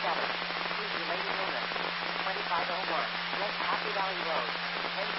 Please remain in your list. 2501 West Happy Valley Road. 10